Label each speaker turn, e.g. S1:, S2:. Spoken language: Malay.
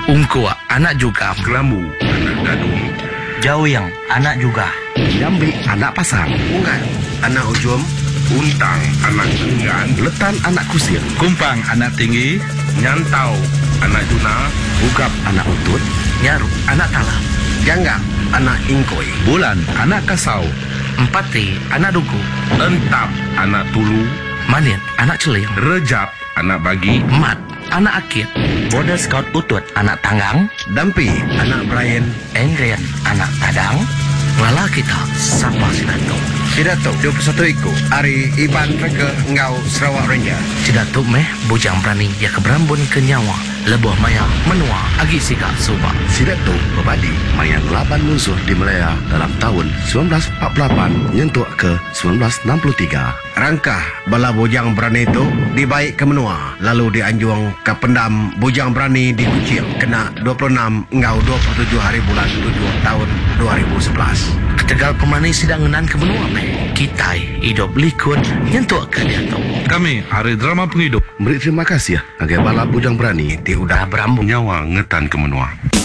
S1: Ungkua anak juga.
S2: Kelambu anak gadung.
S3: Jawiyang anak juga.
S4: Jambi anak pasang.
S2: Ungan anak ujum. Untang anak enggan.
S4: Letan anak kusir.
S5: Kumpang anak tinggi.
S2: Nyantau anak juna.
S4: Ugap anak utut.
S1: Nyaru anak talam.
S2: Janggak anak ingkoi.
S5: Bulan anak kasau.
S1: Empati anak dugu.
S2: Entap anak tulu.
S1: Manin anak celing.
S2: Rejap anak bagi.
S1: Mat anak akit.
S3: Border Scout Utut anak tanggang.
S2: Dampi anak Brian.
S3: Engrian anak tadang.
S1: Lala kita sapa Sidato.
S2: Sidato 21 iku. Ari Iban Rega Ngau Sarawak Ranger.
S1: Sidato meh bujang berani ya keberambun ke nyawa. Lebuh maya menua agi sika suba.
S4: Sidato berbadi mayan laban musuh di Malaya dalam tahun 1948 nyentuh ke 1963.
S2: Rangkah bala bujang berani itu dibaik ke menua. Lalu dianjung ke pendam bujang berani di Kuching. Kena 26 Ngau 27 hari bulan 7 tahun 2011.
S1: Ketegal pemani sidang ngenan ke benua meh. Kita hidup likut nyentuh ke dia tu.
S5: Kami hari drama penghidup.
S4: Beri terima kasih ya agar bala bujang berani
S2: Udah berambung nyawa ngetan ke menua.